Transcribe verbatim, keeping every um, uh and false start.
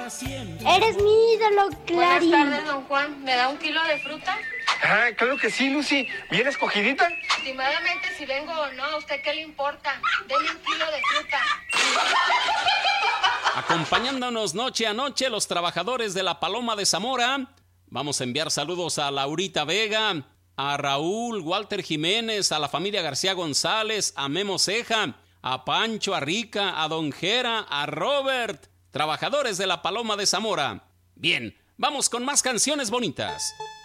Eres mi ídolo, Clarín. Buenas tardes, don Juan. ¿Me da un kilo de fruta? Ah, claro que sí, Lucy. ¿Bien escogidita? Estimadamente, si vengo o no, ¿a usted qué le importa? Deme un kilo de fruta. Acompañándonos noche a noche los trabajadores de la Paloma de Zamora, vamos a enviar saludos a Laurita Vega, a Raúl, Walter Jiménez, a la familia García González, a Memo Ceja, a Pancho, a Rica, a Don Jera, a Robert, trabajadores de la Paloma de Zamora. Bien, vamos con más canciones bonitas.